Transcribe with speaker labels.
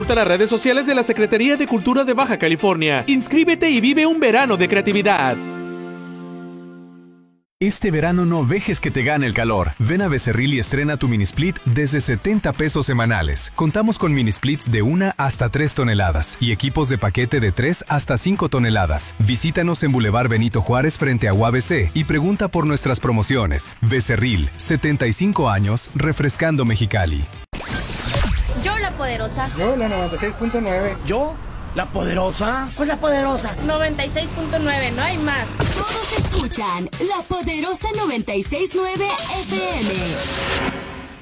Speaker 1: Consulta las redes sociales de la Secretaría de Cultura de Baja California. Inscríbete y vive un verano de creatividad.
Speaker 2: Este verano no dejes que te gane el calor. Ven a Becerril y estrena tu mini split desde 70 pesos semanales. Contamos con mini splits de 1 hasta 3 toneladas y equipos de paquete de 3 hasta 5 toneladas. Visítanos en Boulevard Benito Juárez frente a UABC y pregunta por nuestras promociones. Becerril, 75 años, refrescando Mexicali.
Speaker 3: Yo la poderosa.
Speaker 4: Yo la 96.9.
Speaker 5: Yo la poderosa.
Speaker 3: Pues la poderosa. 96.9, no hay más.
Speaker 6: Todos escuchan La Poderosa 96.9 FM.